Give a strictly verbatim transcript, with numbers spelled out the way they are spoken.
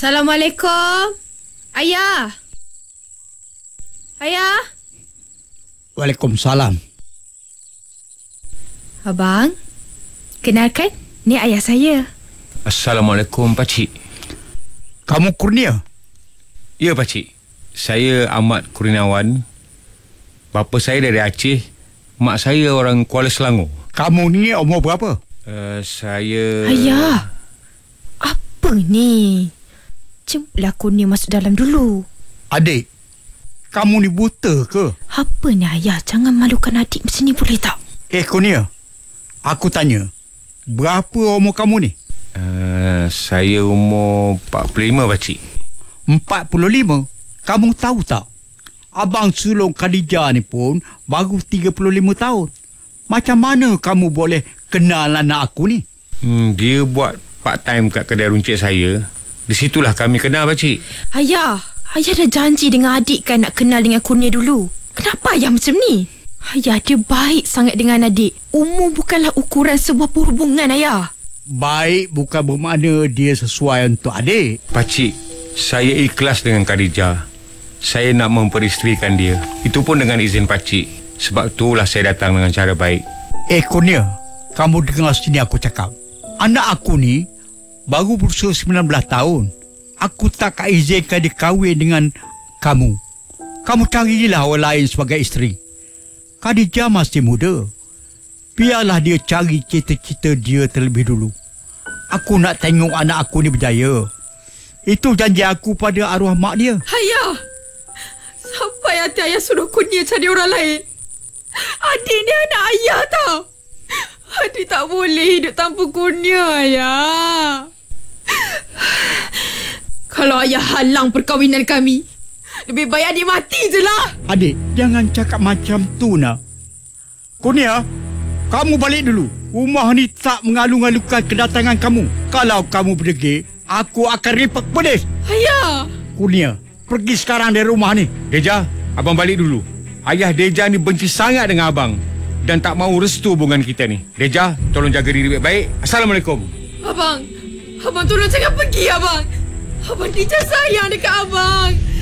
Assalamualaikum. Ayah. Ayah. Waalaikumsalam. Abang, kenalkan, ni ayah saya. Assalamualaikum, Pakcik. Kamu Kurnia? Ya, Pakcik. Saya Ahmad Kurniawan. Bapa saya dari Aceh. Mak saya orang Kuala Selangor. Kamu ni umur berapa? Uh, saya... Ayah, apa ni? Jemputlah Kurnia masuk dalam dulu. Adik, kamu ni buta ke? Apa ni ayah? Jangan malukan adik macam ni, boleh tak? Eh Kurnia, aku tanya, berapa umur kamu ni? Uh, saya umur empat puluh lima, Pakcik. empat puluh lima? Kamu tahu tak? Abang sulung Khadijah ni pun baru tiga puluh lima tahun. Macam mana kamu boleh kenal anak aku ni? Hmm, dia buat part time kat kedai runcit saya. Di situlah kami kenal, Pakcik. Ayah, ayah dah janji dengan adik kan nak kenal dengan Kurnia dulu. Kenapa ayah macam ni? Ayah, dia baik sangat dengan adik. Umur bukanlah ukuran sebuah perhubungan, ayah. Baik bukan bermakna dia sesuai untuk adik. Pakcik, saya ikhlas dengan Khadijah. Saya nak memperisterikan dia. Itu pun dengan izin Pakcik. Sebab itulah saya datang dengan cara baik. Eh Kurnia, kamu dengar sini aku cakap. Anak aku ni baru berusia sembilan belas tahun. Aku tak izinkan dia kahwin dengan kamu. Kamu carilah orang lain sebagai isteri. Khadijah masih muda. Biarlah dia cari cita-cita dia terlebih dulu. Aku nak tengok anak aku ni berjaya. Itu janji aku pada arwah mak dia. Ayah, sampai hati ayah suruh Kurnia cari orang lain. Adik ni anak ayah tau. Adik tak boleh hidup tanpa Kurnia, ayah. Kalau ayah halang perkahwinan kami, lebih baik adik mati je lah. Adik, jangan cakap macam tu nak. Kurnia, kamu balik dulu. Rumah ni tak mengalung-alungkan kedatangan kamu. Kalau kamu berdegil, aku akan report polis. Ayah. Kurnia, pergi sekarang dari rumah ni. Deja, abang balik dulu. Ayah Deja ni benci sangat dengan abang dan tak mahu restu hubungan kita ni. Deja, tolong jaga diri baik-baik. Assalamualaikum. Abang, abang tolong jangan pergi, abang. Abang Deja sayang dekat abang.